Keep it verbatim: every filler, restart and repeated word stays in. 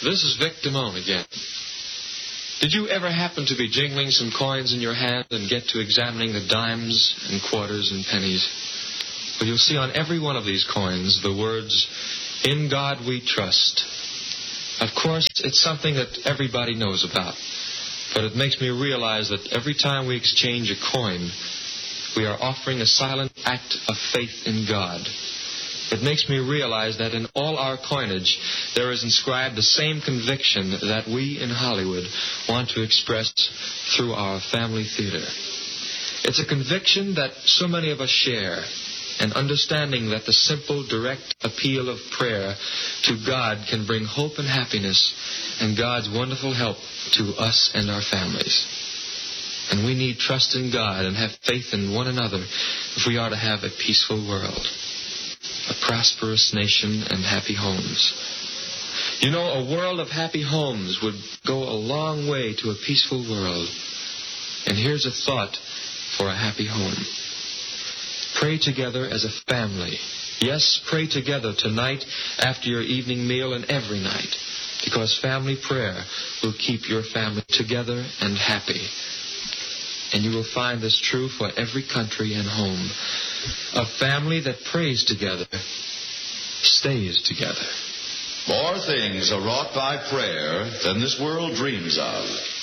This is Vic Damone again. Did you ever happen to be jingling some coins in your hand and get to examining the dimes and quarters and pennies? Well, you'll see on every one of these coins the words, "In God we trust." Of course, it's something that everybody knows about. But it makes me realize that every time we exchange a coin, we are offering a silent act of faith in God. It makes me realize that in all our coinage, there is inscribed the same conviction that we in Hollywood want to express through our family theater. It's a conviction that so many of us share, an understanding that the simple, direct appeal of prayer to God can bring hope and happiness and God's wonderful help to us and our families. And we need trust in God and have faith in one another if we are to have a peaceful world, a prosperous nation, and happy homes. You know, a world of happy homes would go a long way to a peaceful world. And here's a thought for a happy home. Pray together as a family. Yes, pray together tonight after your evening meal and every night, because family prayer will keep your family together and happy. And you will find this true for every country and home. A family that prays together stays together. More things are wrought by prayer than this world dreams of.